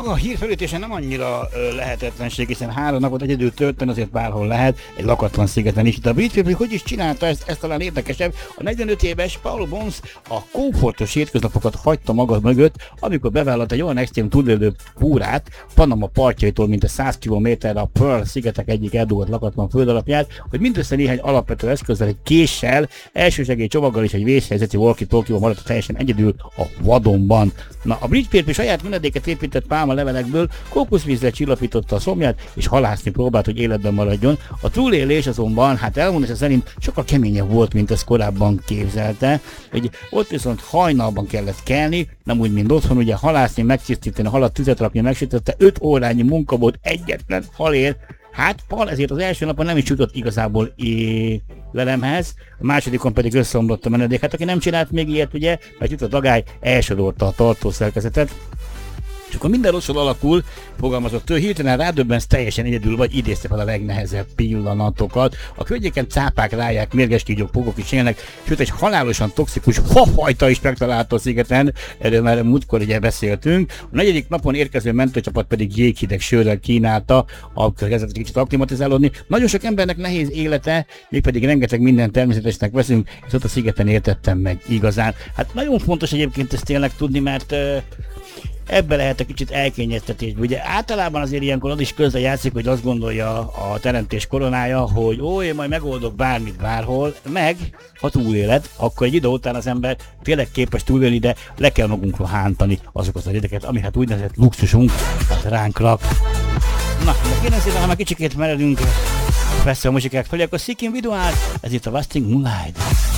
Maga a hírfelütése nem annyira lehetetlenség, hiszen 3 napot egyedül tölteni azért bárhol lehet, egy lakatlan szigeten is. De a brit people hogy is csinálta ezt talán érdekesebb. A 45 éves Paul Bons a komfortos hétköznapokat hagyta maga mögött, amikor bevállalt egy olyan extrém túlélő túrát Panama partjaitól, mint a 100 km-re a Pearl szigetek egyik eldugott lakatlan földalapját, hogy mindössze néhány alapvető eszközzel, egy késsel, elsősegély csomaggal és egy vészhelyzeti walkie-talkie-val maradt teljesen egyedül a vadonban. Na, a brit people saját menedéket épített pálmalevelekből, kókuszvízzel csillapította a szomját, és halászni próbált, hogy életben maradjon. A túlélés azonban, hát elmondása szerint sokkal keményebb volt, mint ezt korábban képzelte. Hogy ott viszont hajnalban kellett kelni, nem úgy, mint otthon, ugye halászni, megtisztítani, halat tüzet rakni, megsütötte, 5 órányi munka volt egyetlen halért. Hát Pal ezért az első napon nem is jutott igazából élelemhez, a másodikon pedig összeomlott a menedék. Hát aki nem csinált még ilyet, ugye, mert itt a dagály elsodorta a tartószerkezetet. És akkor minden rosszul alakul, fogalmazott ő, hirtelen rádöbbensz, teljesen egyedül vagy, idézte fel a legnehezebb pillanatokat. A környéken cápák, ráják, mérges kígyók, pogok is élnek, sőt egy halálosan toxikus fafajta is megtalálta a szigeten, erről már múltkor ugye beszéltünk. A 4. napon érkező mentőcsapat pedig jéghideg sörrel kínálta a környezetet kicsit akklimatizálódni. Nagyon sok embernek nehéz élete, mégpedig rengeteg minden természetesnek veszünk, és ott a szigeten értettem meg igazán. Hát nagyon fontos egyébként ezt tényleg tudni, mert ebbe lehet egy kicsit elkényeztetésbe. Ugye általában azért ilyenkor az is közre játszik, hogy azt gondolja a teremtés koronája, hogy én majd megoldok bármit bárhol, meg ha túléled, akkor egy idő után az ember tényleg képes túlélni, de le kell magunkról hántani azokat az érdeket, ami hát úgynevezett luxusunk, hát ránk rak. Na, de kérem szépen, ha már kicsikét meredünk persze a muzsikák felé, akkor Seeking Viduál, ez itt a Wasting Moonlight.